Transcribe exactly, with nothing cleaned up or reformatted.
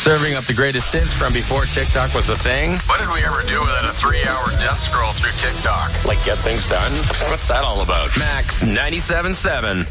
Serving up the greatest hits from before TikTok was a thing. What did we ever do without a three-hour death scroll through TikTok? Like get things done? What's that all about? Max ninety-seven point seven.